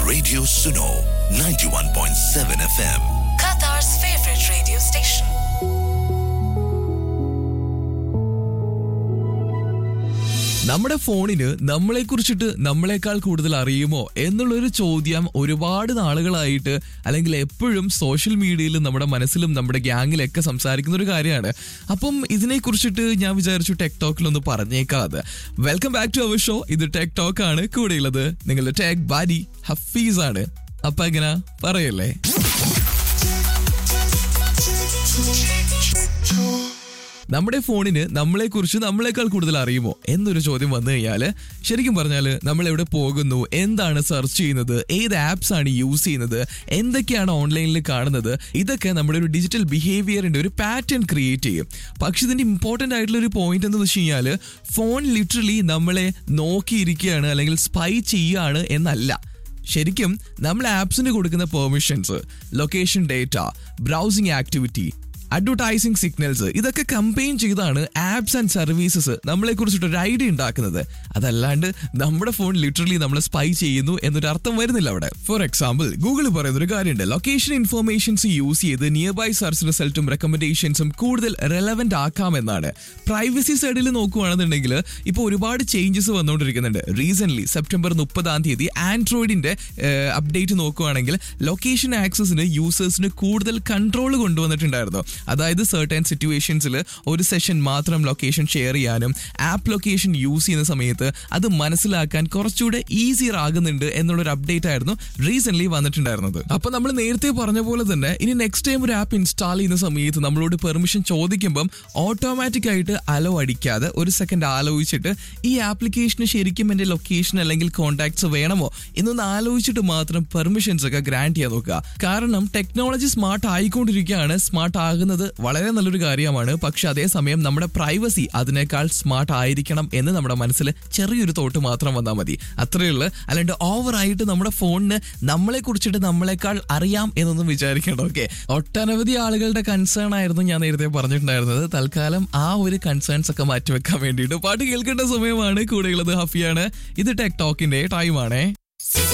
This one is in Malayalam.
Radio Suno 91.7 FM. Qatar's favorite radio station. നമ്മുടെ ഫോണിന് നമ്മളെ കുറിച്ചിട്ട് നമ്മളെക്കാൾ കൂടുതൽ അറിയുമോ എന്നുള്ളൊരു ചോദ്യം ഒരുപാട് നാളുകളായിട്ട് അല്ലെങ്കിൽ എപ്പോഴും സോഷ്യൽ മീഡിയയിൽ നമ്മുടെ മനസ്സിലും നമ്മുടെ ഗ്യാങ്ങിലൊക്കെ സംസാരിക്കുന്ന ഒരു കാര്യമാണ്. അപ്പം ഇതിനെ കുറിച്ചിട്ട് ഞാൻ വിചാരിച്ചു tech ടോക്കിലൊന്ന് പറഞ്ഞേക്കാതെ. Welcome back to our show. ഇത് ടെക് ടോക്ക് ആണ്. കൂടെയുള്ളത് നിങ്ങളുടെ ടെക് ബാഡി ഹഫീസ് ആണ്. അപ്പൊ എങ്ങനെ പറയല്ലേ? നമ്മുടെ ഫോണിന് നമ്മളെ കുറിച്ച് നമ്മളെക്കാൾ കൂടുതൽ അറിയുമോ എന്നൊരു ചോദ്യം വന്നു കഴിഞ്ഞാൽ ശരിക്കും പറഞ്ഞാൽ നമ്മൾ എവിടെ പോകുന്നു, എന്താണ് സെർച്ച് ചെയ്യുന്നത്, ഏത് ആപ്സ് ആണ് യൂസ് ചെയ്യുന്നത്, എന്തൊക്കെയാണ് ഓൺലൈനിൽ കാണുന്നത്, ഇതൊക്കെ നമ്മുടെ ഒരു ഡിജിറ്റൽ ബിഹേവിയറിന്റെ ഒരു പാറ്റേൺ ക്രിയേറ്റ് ചെയ്യും. പക്ഷെ ഇതിന്റെ ഇമ്പോർട്ടന്റ് ആയിട്ടുള്ള ഒരു പോയിന്റ് എന്ന് വെച്ച് കഴിഞ്ഞാൽ ഫോൺ ലിറ്ററലി നമ്മളെ നോക്കിയിരിക്കുകയാണ് അല്ലെങ്കിൽ സ്പൈ ചെയ്യുകയാണ് എന്നല്ല. ശരിക്കും നമ്മൾ ആപ്സിന് കൊടുക്കുന്ന permissions, location data, browsing activity, advertising signals, ഇതൊക്കെ കമ്പൈൻ ചെയ്താണ് ആപ്സ് ആൻഡ് സർവീസസ് നമ്മളെ കുറിച്ചിട്ടൊരു ഐഡിയ ഉണ്ടാക്കുന്നത്. അതല്ലാണ്ട് നമ്മുടെ ഫോൺ ലിറ്ററലി നമ്മളെ സ്പൈ ചെയ്യുന്നു എന്നൊരു അർത്ഥം വരുന്നില്ല അവിടെ. ഫോർ എക്സാമ്പിൾ, ഗൂഗിൾ പറയുന്ന ഒരു കാര്യമുണ്ട്, ലൊക്കേഷൻ ഇൻഫർമേഷൻസ് യൂസ് ചെയ്ത് നിയർ ബൈ സെർച്ച് റിസൾട്ടും റെക്കമെൻഡേഷൻസും കൂടുതൽ റെലവന്റ് ആക്കാമെന്നാണ്. പ്രൈവസി സൈഡിൽ നോക്കുകയാണെന്നുണ്ടെങ്കിൽ ഇപ്പോൾ ഒരുപാട് ചേഞ്ചസ് വന്നുകൊണ്ടിരിക്കുന്നുണ്ട്. റീസെന്റ് സെപ്റ്റംബർ 30 ആൻഡ്രോയിഡിന്റെ അപ്ഡേറ്റ് നോക്കുകയാണെങ്കിൽ ലൊക്കേഷൻ ആക്സസിന് യൂസേഴ്സിന് കൂടുതൽ കൺട്രോൾ കൊണ്ടുവന്നിട്ടുണ്ടായിരുന്നു. അതായത് സർട്ടൻ സിറ്റുവേഷൻസിൽ ഒരു സെഷൻ മാത്രം ലൊക്കേഷൻ ഷെയർ ചെയ്യാനും ആപ്പ് ലൊക്കേഷൻ യൂസ് ചെയ്യുന്ന സമയത്ത് അത് മനസ്സിലാക്കാൻ കുറച്ചുകൂടെ ഈസിയർ ആകുന്നുണ്ട് എന്നുള്ളൊരു അപ്ഡേറ്റ് ആയിരുന്നു റീസെന്റ് വന്നിട്ടുണ്ടായിരുന്നത്. അപ്പൊ നമ്മൾ നേരത്തെ പറഞ്ഞ പോലെ തന്നെ ഇനി നെക്സ്റ്റ് ടൈം ഒരു ആപ്പ് ഇൻസ്റ്റാൾ ചെയ്യുന്ന സമയത്ത് നമ്മളോട് പെർമിഷൻ ചോദിക്കുമ്പം ഓട്ടോമാറ്റിക് ആയിട്ട് അലോ അടിക്കാതെ ഒരു സെക്കൻഡ് ആലോചിച്ചിട്ട് ഈ ആപ്ലിക്കേഷന് ശരിക്കും എന്റെ ലൊക്കേഷൻ അല്ലെങ്കിൽ കോൺടാക്ട്സ് വേണമോ എന്നൊന്ന് ആലോചിച്ചിട്ട് മാത്രം പെർമിഷൻസ് ഒക്കെ ഗ്രാന്റ് ചെയ്യാൻ നോക്കുക. കാരണം ടെക്നോളജി സ്മാർട്ട് ആയിക്കൊണ്ടിരിക്കുകയാണ്. സ്മാർട്ട് ആകുന്നത് വളരെ നല്ലൊരു കാര്യമാണ്. പക്ഷെ അതേസമയം നമ്മുടെ പ്രൈവസി അതിനേക്കാൾ സ്മാർട്ട് ആയിരിക്കണം എന്ന് നമ്മുടെ മനസ്സിൽ ചെറിയൊരു തോട്ട് മാത്രം വന്നാൽ മതി. അത്രയുള്ളൂ. അല്ലാണ്ട് ഓവറായിട്ട് നമ്മുടെ ഫോണിന് നമ്മളെ കുറിച്ചിട്ട് നമ്മളെക്കാൾ അറിയാം എന്നൊന്നും വിചാരിക്കണം. ഓക്കെ, ഒട്ടനവധി ആളുകളുടെ കൺസേൺ ആയിരുന്നു ഞാൻ നേരത്തെ പറഞ്ഞിട്ടുണ്ടായിരുന്നത്. തൽക്കാലം ആ ഒരു കൺസേൺസ് ഒക്കെ മാറ്റിവെക്കാൻ വേണ്ടിയിട്ട് പാട്ട് കേൾക്കേണ്ട സമയമാണ്. കൂടെയുള്ളത് ഹഫിയാണ്. ഇത് ടെക് ടോക്കിന്റെ ടൈമാണ്.